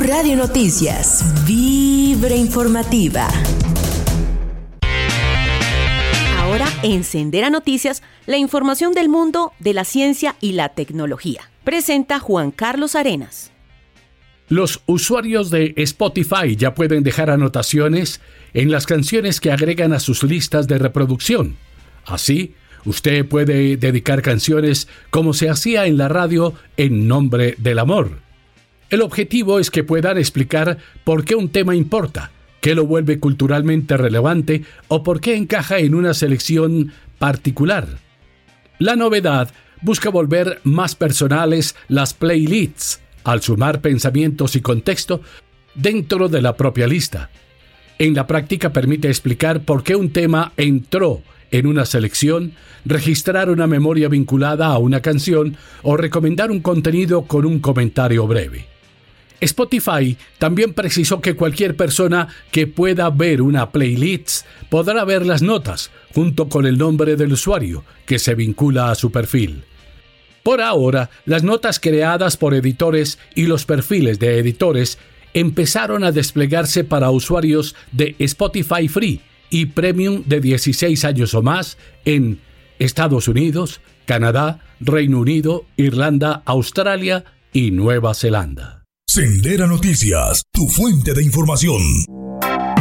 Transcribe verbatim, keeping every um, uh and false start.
Radio Noticias, Vibra Informativa. Ahora, en Sendera Noticias, la información del mundo de la ciencia y la tecnología. Presenta Juan Carlos Arenas. Los usuarios de Spotify ya pueden dejar anotaciones en las canciones que agregan a sus listas de reproducción. Así, usted puede dedicar canciones como se hacía en la radio en nombre del amor. El objetivo es que puedan explicar por qué un tema importa, qué lo vuelve culturalmente relevante o por qué encaja en una selección particular. La novedad busca volver más personales las playlists, al sumar pensamientos y contexto dentro de la propia lista. En la práctica permite explicar por qué un tema entró en una selección, registrar una memoria vinculada a una canción o recomendar un contenido con un comentario breve. Spotify también precisó que cualquier persona que pueda ver una playlist podrá ver las notas, junto con el nombre del usuario, que se vincula a su perfil. Por ahora, las notas creadas por editores y los perfiles de editores empezaron a desplegarse para usuarios de Spotify Free y Premium de dieciséis años o más en Estados Unidos, Canadá, Reino Unido, Irlanda, Australia y Nueva Zelanda. Sendera Noticias, tu fuente de información.